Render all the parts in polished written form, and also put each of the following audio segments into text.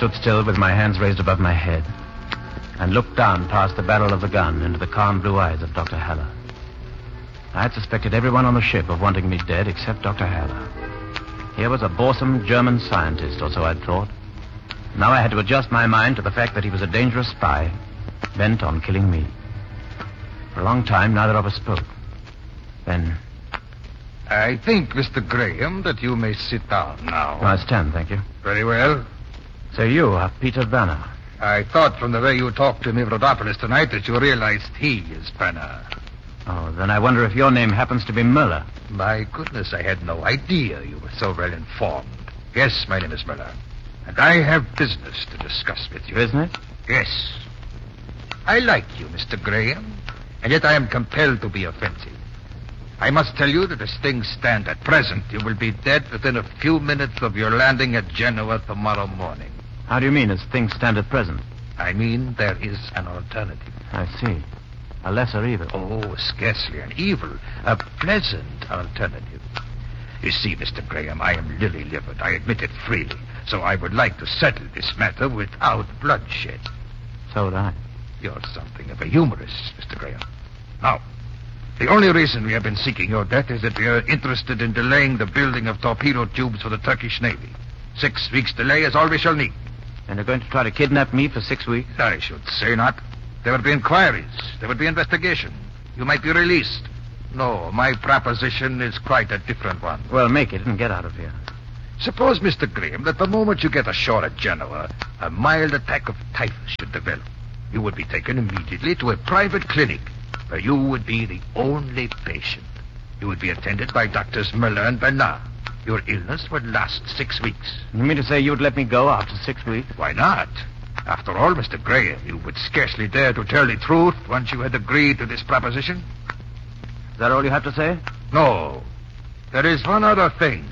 stood still with my hands raised above my head and looked down past the barrel of the gun into the calm blue eyes of Dr. Haller. I had suspected everyone on the ship of wanting me dead except Dr. Haller. Here was a boresome German scientist, or so I'd thought. Now I had to adjust my mind to the fact that he was a dangerous spy, bent on killing me. For a long time, neither of us spoke. Then... I think, Mr. Graham, that you may sit down now. I stand, thank you. Very well. So you are Peter Banner. I thought from the way you talked to Mavrodopoulos tonight that you realized he is Banner. Oh, then I wonder if your name happens to be Muller. My goodness, I had no idea you were so well informed. Yes, my name is Muller. And I have business to discuss with you. Business? Yes. I like you, Mr. Graham, and yet I am compelled to be offensive. I must tell you that as things stand at present, you will be dead within a few minutes of your landing at Genoa tomorrow morning. How do you mean, as things stand at present? I mean, there is an alternative. I see. A lesser evil. Oh, scarcely an evil. A pleasant alternative. You see, Mr. Graham, I am lily-livered. I admit it freely. So I would like to settle this matter without bloodshed. So would I. You're something of a humorist, Mr. Graham. Now, the only reason we have been seeking your death is that we are interested in delaying the building of torpedo tubes for the Turkish Navy. 6 weeks' delay is all we shall need. And you're going to try to kidnap me for 6 weeks? I should say not. There would be inquiries. There would be investigation. You might be released. No, my proposition is quite a different one. Well, make it and get out of here. Suppose, Mr. Graham, that the moment you get ashore at Genoa, a mild attack of typhus should develop. You would be taken immediately to a private clinic where you would be the only patient. You would be attended by Doctors Muller and Bernard. Your illness would last 6 weeks. You mean to say you would let me go after 6 weeks? Why not? After all, Mr. Graham, you would scarcely dare to tell the truth once you had agreed to this proposition. Is that all you have to say? No. There is one other thing.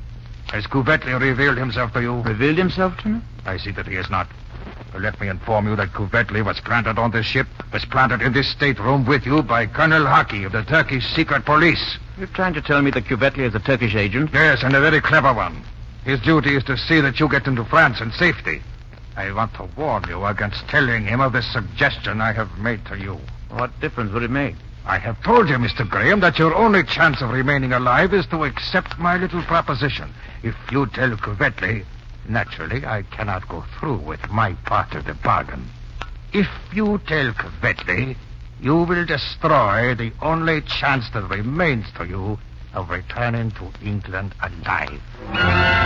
Has Couvetli revealed himself to you? Revealed himself to me? I see that he has not. But let me inform you that Couvetli was planted on this ship, was planted in this stateroom with you by Colonel Haki of the Turkish secret police. You're trying to tell me that Couvetli is a Turkish agent? Yes, and a very clever one. His duty is to see that you get into France in safety. I want to warn you against telling him of this suggestion I have made to you. What difference would it make? I have told you, Mr. Graham, that your only chance of remaining alive is to accept my little proposition. If you tell Couvetli, naturally, I cannot go through with my part of the bargain. If you tell Couvetli, you will destroy the only chance that remains to you of returning to England alive.